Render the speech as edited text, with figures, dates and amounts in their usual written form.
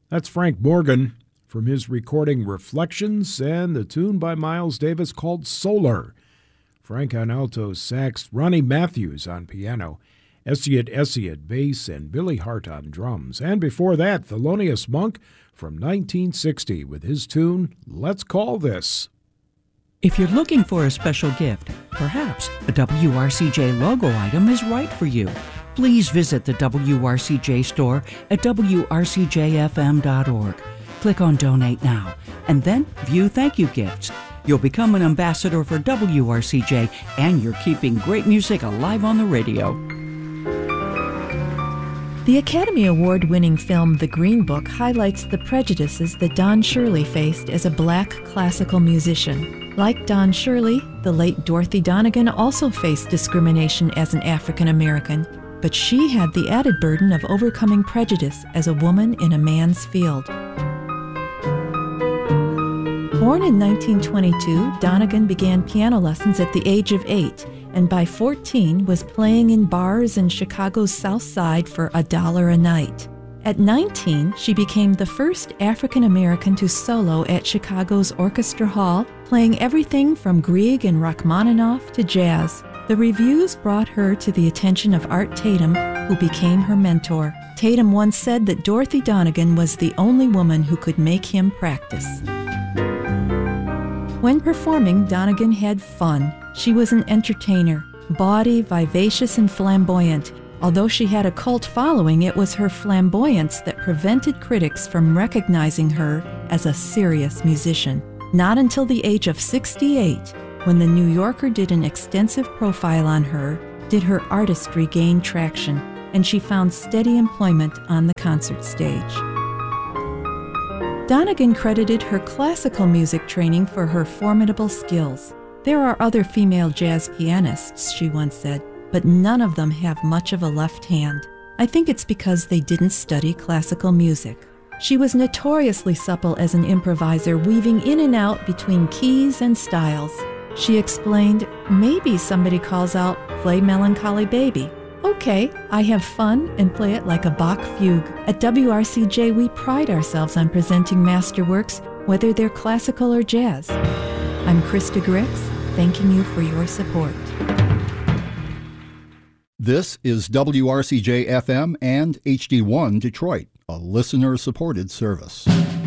That's Frank Morgan from his recording Reflections and the tune by Miles Davis called Solar. Frank on alto sax, Ronnie Matthews on piano, Essiet bass, and Billy Hart on drums. And before that, Thelonious Monk from 1960 with his tune, Let's Call This. If you're looking for a special gift, perhaps a WRCJ logo item is right for you. Please visit the WRCJ store at wrcjfm.org. Click on Donate Now, and then view thank you gifts. You'll become an ambassador for WRCJ, and you're keeping great music alive on the radio. The Academy Award-winning film The Green Book highlights the prejudices that Don Shirley faced as a black classical musician. Like Don Shirley, the late Dorothy Donegan also faced discrimination as an African American, but she had the added burden of overcoming prejudice as a woman in a man's field. Born in 1922, Donegan began piano lessons at the age of 8, and by 14 was playing in bars in Chicago's South Side for $1 a night. At 19, she became the first African American to solo at Chicago's Orchestra Hall, playing everything from Grieg and Rachmaninoff to jazz. The reviews brought her to the attention of Art Tatum, who became her mentor. Tatum once said that Dorothy Donegan was the only woman who could make him practice. When performing, Donegan had fun. She was an entertainer, bawdy, vivacious, and flamboyant. Although she had a cult following, it was her flamboyance that prevented critics from recognizing her as a serious musician. Not until the age of 68, when the New Yorker did an extensive profile on her, did her artistry gain traction, and she found steady employment on the concert stage. Donegan credited her classical music training for her formidable skills. There are other female jazz pianists, she once said, but none of them have much of a left hand. I think it's because they didn't study classical music. She was notoriously supple as an improviser, weaving in and out between keys and styles. She explained, maybe somebody calls out, play Melancholy Baby. Okay, I have fun and play it like a Bach fugue. At WRCJ, we pride ourselves on presenting masterworks, whether they're classical or jazz. I'm Krista Grix, thanking you for your support. This is WRCJ FM and HD1 Detroit, a listener-supported service.